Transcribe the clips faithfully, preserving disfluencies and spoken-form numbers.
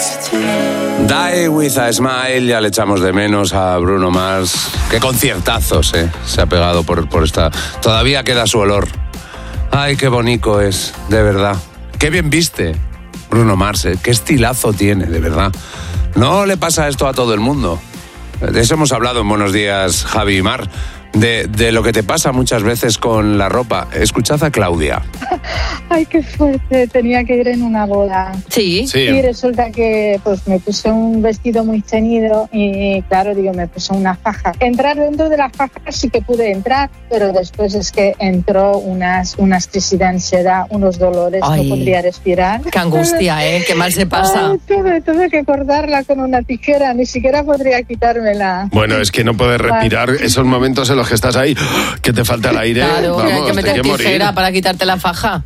Die with a smile, ya le echamos de menos a Bruno Mars. Qué conciertazos, eh, se ha pegado por, por esta... Todavía queda su olor. Ay, qué bonito es, de verdad. Qué bien viste Bruno Mars, eh. Qué estilazo tiene, de verdad. No le pasa esto a todo el mundo. De eso hemos hablado en Buenos Días, Javi y Mar. De, de lo que te pasa muchas veces con la ropa. Escuchad a Claudia. Ay, qué fuerte. Tenía que ir en una boda. Sí. Sí. Y resulta que pues me puse un vestido muy ceñido y claro, digo, me puse una faja. Entrar dentro de la faja sí que pude entrar, pero después es que entró unas, unas crisis de ansiedad, unos dolores, Ay, no podría respirar. Qué angustia, ¿eh? Qué mal se pasa. Ay, tuve, tuve que cortarla con una tijera, ni siquiera podría quitármela. Bueno, es que no puedes respirar esos momentos en los que estás ahí, que te falta el aire. Claro, Vamos, que hay que meter te quieres tijera morir. para quitarte la faja.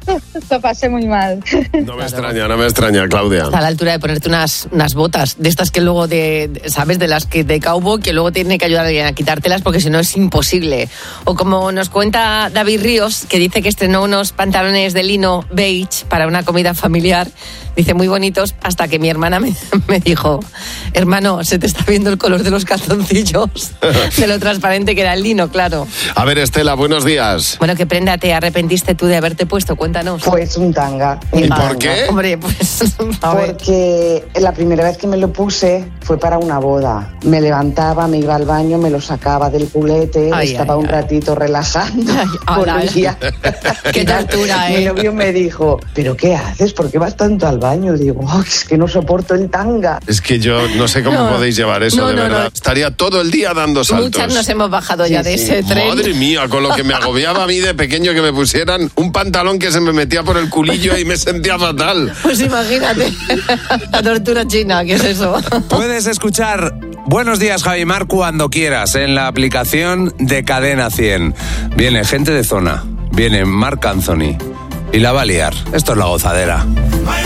Lo pasé muy mal. No me extraña, no me extraña, Claudia. Está a la altura de ponerte unas, unas botas, de estas que luego, de, de- ¿sabes? De las que de cowboy, que luego tiene que ayudar a alguien a quitártelas porque si no es imposible. O como nos cuenta David Ríos, que dice que estrenó unos pantalones de lino beige para una comida familiar. Dice, muy bonitos, hasta que mi hermana me, me dijo, hermano, se te está viendo el color de los calzoncillos, de lo transparente que era el lino, claro. A ver, Estela, buenos días. Bueno, ¿qué prenda te arrepentiste tú de haberte puesto? Cuéntanos. Pues un tanga. ¿Y un por tanga. qué? Hombre, pues, a ver. Porque la primera vez que me lo puse fue para una boda. Me levantaba, me iba al baño, me lo sacaba del culete, Ay, estaba ay, un ay. ratito relajando, Ay, ala, volvía. Qué tortura, ¿eh? Mi novio me dijo, ¿pero qué haces? ¿Por qué vas tanto al baño? Digo, "Ay, es que no soporto el tanga". Es que yo no sé cómo No. podéis llevar eso, No, de no, verdad. no. Estaría todo el día dando saltos. Muchas nos hemos bajado ya Sí, de sí. ese tren. Madre mía, con lo que me agobiaba a mí de pequeño que me pusieran un pantalón que se me metía por el culillo y me sentía fatal. Pues imagínate, la tortura china, ¿qué es eso? Puedes escuchar Buenos Días, Javi Mar, cuando quieras, en la aplicación de Cadena cien. Viene gente de zona, viene Marc Anthony y la va a liar. Esto es La Gozadera.